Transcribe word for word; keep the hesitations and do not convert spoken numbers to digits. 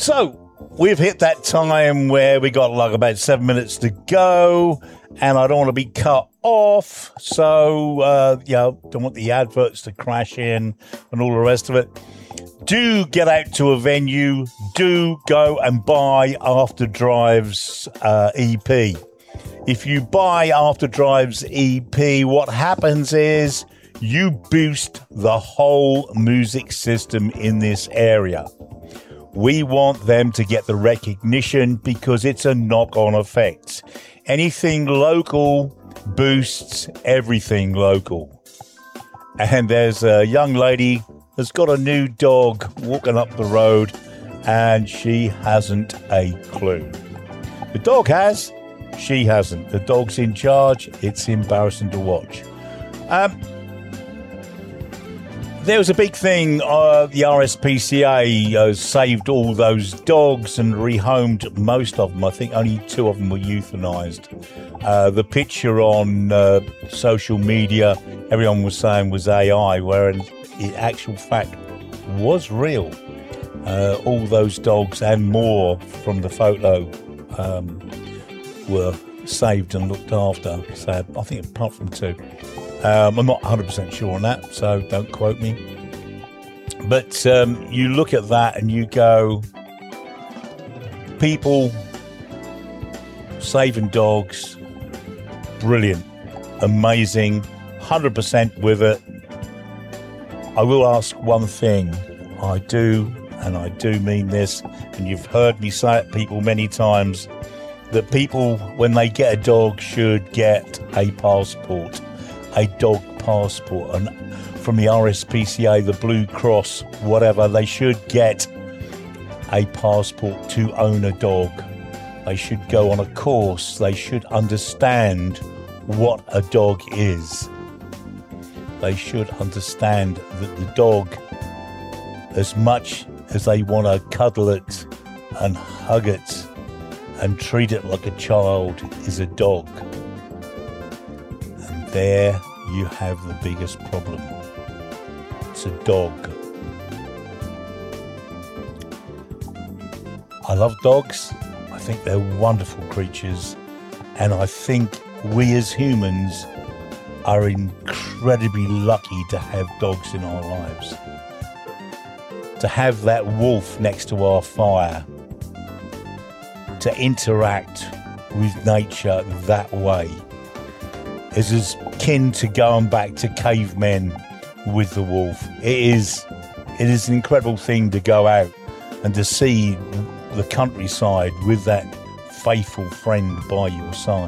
So we've hit that time where we got like about seven minutes to go, and I don't want to be cut off. So, uh, yeah, don't want the adverts to crash in and all the rest of it. Do get out to a venue. Do go and buy After Drive's uh, E P. If you buy After Drive's E P, what happens is you boost the whole music system in this area. We want them to get the recognition because it's a knock-on effect. Anything local boosts everything local. And there's a young lady that's got a new dog walking up the road, and she hasn't a clue. The dog has, she hasn't. The dog's in charge. It's embarrassing to watch. Um, there was a big thing. Uh, the R S P C A uh, saved all those dogs and rehomed most of them. I think only two of them were euthanized. Uh, the picture on uh, social media, everyone was saying was A I, whereas in actual fact was real. Uh, all those dogs and more from the photo um, were saved and looked after. So I think apart from two. Um, I'm not one hundred percent sure on that, so don't quote me. But um, you look at that and you go, people saving dogs, brilliant, amazing, one hundred percent with it. I will ask one thing. I do, and I do mean this, and you've heard me say it, people, many times, that people, when they get a dog, should get a passport. A dog passport, and from the R S P C A, the Blue Cross, whatever, they should get a passport to own a dog. They should go on a course. They should understand what a dog is. They should understand that the dog, as much as they want to cuddle it and hug it and treat it like a child, is a dog. There you have the biggest problem. It's a dog. I love dogs. I think they're wonderful creatures. And I think we as humans are incredibly lucky to have dogs in our lives. To have that wolf next to our fire. To interact with nature that way is as kin to going back to cavemen with the wolf. It is, it is an incredible thing to go out and to see the countryside with that faithful friend by your side.